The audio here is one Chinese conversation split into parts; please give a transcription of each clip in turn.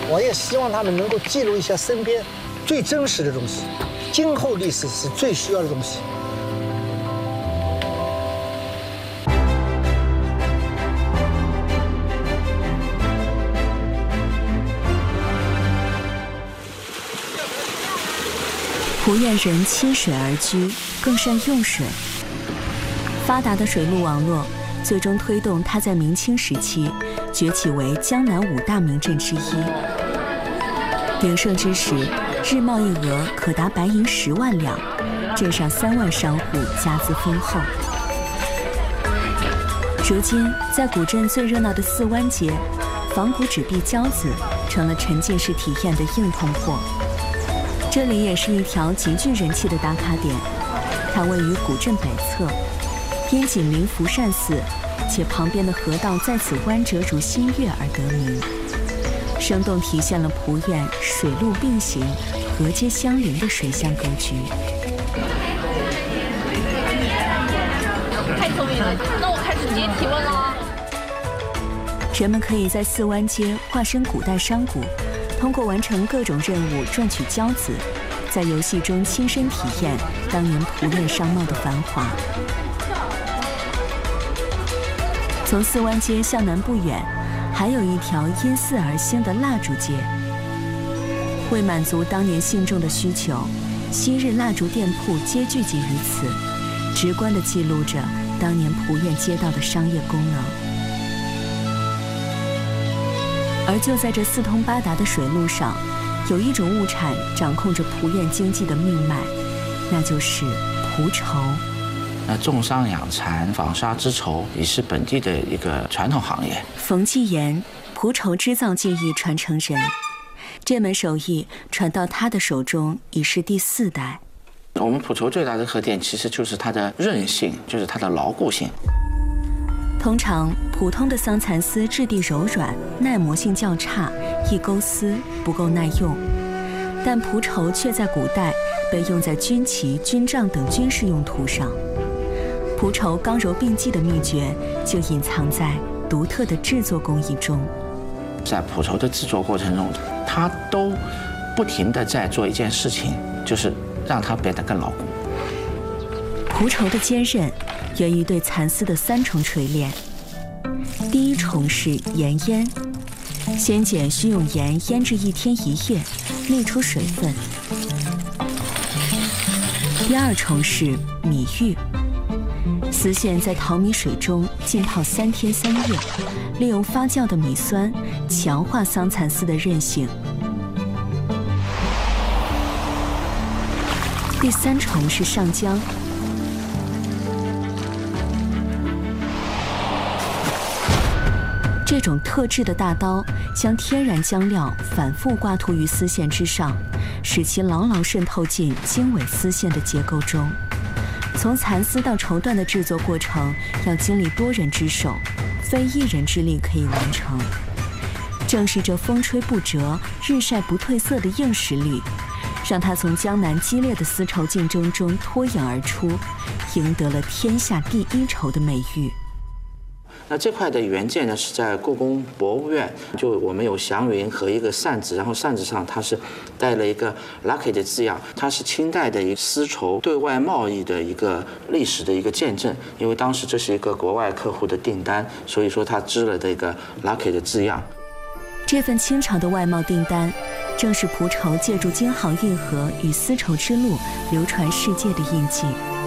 我也希望他们能够记录一下身边最真实的东西，今后历史是最需要的东西。 蒲院人亲水而居，更善用水。发达的水路网络最终推动它在明清时期崛起为江南5大名镇之一。鼎盛之时，日贸易额可达白银10万两，镇上3万商户家资丰厚。如今，在古镇最热闹的四湾街，仿古纸币交子成了沉浸式体验的硬通货。这里也是一条极具人气的打卡点，它位于古镇北侧，因紧邻福善寺，且旁边的河道在此弯折如新月而得名，生动体现了蒲院水陆并行、河街相邻的水乡格局。 太聪明了，那我开始直接提问了。 人们可以在四湾街化身古代商贾，通过完成各种任务赚取交子，在游戏中亲身体验当年蒲院商贸的繁华。从四湾街向南不远，还有一条因寺而兴的蜡烛街。为满足当年信众的需求，昔日蜡烛店铺皆聚集于此，直观地记录着当年蒲院街道的商业功能。而就在这四通八达的水路上，有一种物产掌控着蒲院经济的命脉，那就是蒲绸。 那种桑养蚕、纺纱织绸也是本地的一个传统行业。 冯继言，蒲绸织造技艺传承人，这门手艺传到他的手中已是第4代。 我们蒲绸最大的特点其实就是它的韧性，就是它的牢固性。 通常，普通的桑蚕丝质地柔软，耐磨性较差，一钩丝不够耐用。但蒲绸却在古代被用在军旗、军帐等军事用途上。蒲绸刚柔并济的秘诀就隐藏在独特的制作工艺中。 在蒲绸的制作过程中，它都不停地在做一件事情，就是让它变得更牢固。 蒲绸的坚韧源于对蚕丝的3重锤炼。第一重是盐腌，先碱需用盐腌制1天1夜，沥出水分。第二重是米玉，丝线在淘米水中浸泡3天3夜，利用发酵的米酸强化桑蚕丝的韧性。第3重是上浆。这种特制的大刀将天然浆料反复刮涂于丝线之上，使其牢牢渗透进经纬丝线的结构中。从蚕丝到绸缎的制作过程要经历多人之手，非1人之力可以完成。正是这风吹不折、日晒不褪色的硬实力，让它从江南激烈的丝绸竞争中脱颖而出，赢得了天下第1绸的美誉。 那这块的原件呢，是在故宫博物院，就我们有祥云和一个扇子，然后扇子上它是带了一个 lucky 的字样，它是清代的一个丝绸对外贸易的一个历史的一个见证，因为当时这是一个国外客户的订单，所以说它织了这个 lucky 的字样。 这份清朝的外贸订单，正是蒲绸借助京杭运河与丝绸之路流传世界的印记。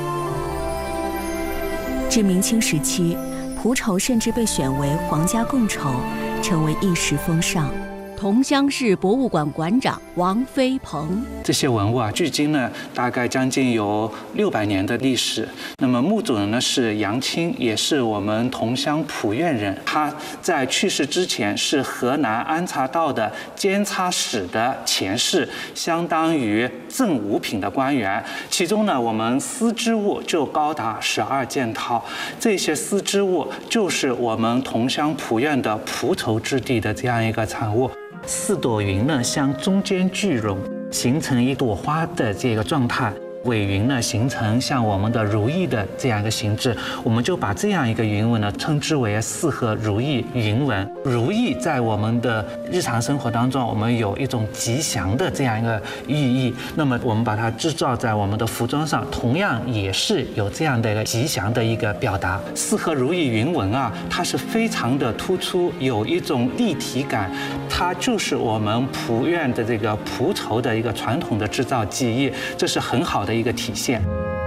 至明清时期，蒲绸甚至被选为皇家贡绸，成为一时风尚。 桐乡市博物馆馆长王飞鹏， 这些文物啊，距今呢大概将近有600年的历史。那么墓主人呢是杨清，也是我们桐乡蒲院人。他在去世之前是河南安察道的监察使的前事，相当于正五品的官员。其中呢，我们丝织物就高达12件套。这些丝织物就是我们桐乡蒲院的蒲绸质地的这样一个产物。4朵云呢向中间聚拢，形成一朵花的这个状态。 尾云呢形成像我们的如意的这样一个形制，我们就把这样一个云纹呢称之为四合如意云纹。如意在我们的日常生活当中，我们有一种吉祥的这样一个寓意，那么我们把它制造在我们的服装上，同样也是有这样的一个吉祥的一个表达。四合如意云纹啊，它是非常的突出，有一种立体感，它就是我们蒲院的这个蒲绸的一个传统的制造技艺，这是很好的一个体现。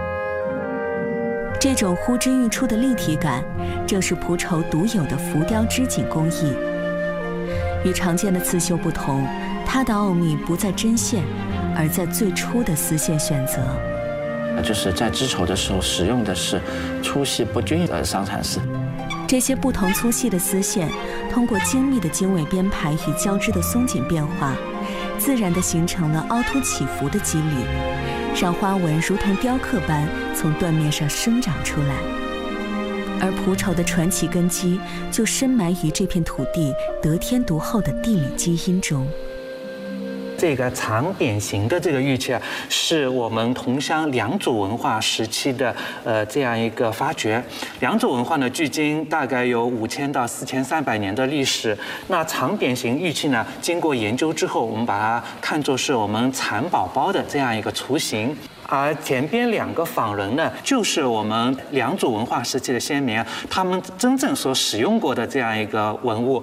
这种呼之欲出的立体感，正是蒲绸独有的浮雕织锦工艺。与常见的刺绣不同，它的奥秘不在针线，而在最初的丝线选择。 就是在织绸的时候使用的是粗细不均的桑蚕丝。 这些不同粗细的丝线，通过精密的经纬编排与交织的松紧变化，自然地形成了凹凸起伏的肌理，让花纹如同雕刻般从缎面上生长出来。而蒲绸的传奇根基就深埋于这片土地得天独厚的地理基因中。 这个长扁形的这个玉器啊，是我们桐乡良渚文化时期的这样一个发掘。良渚文化呢，距今大概有5000到4300年的历史。那长扁形玉器呢，经过研究之后，我们把它看作是我们蚕宝宝的这样一个雏形。而前边2个仿人呢，就是我们良渚文化时期的先民，他们真正所使用过的这样一个文物。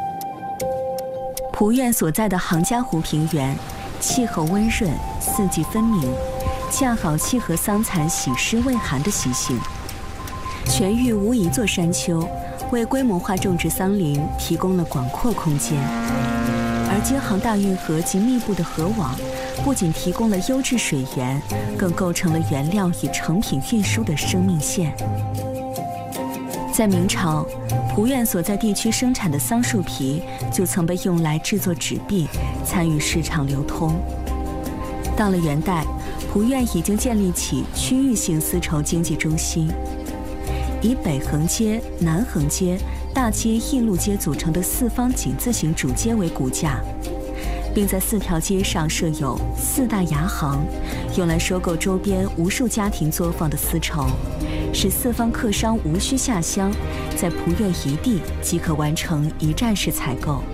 蒲院所在的杭嘉湖平原，气候温润，四季分明，恰好契合桑蚕喜湿畏寒的习性。全域无一座山丘，为规模化种植桑林提供了广阔空间。而京杭大运河及密布的河网，不仅提供了优质水源，更构成了原料与成品运输的生命线。在明朝，蒲院所在地区生产的桑树皮就曾被用来制作纸币，参与市场流通。到了元代，蒲院已经建立起区域性丝绸经济中心，以北横街、南横街、大街、义路街组成的4方井字形主街为骨架，并在4条街上设有4大牙行，用来收购周边无数家庭作坊的丝绸，使4方客商无需下乡，在蒲院一地即可完成一站式采购。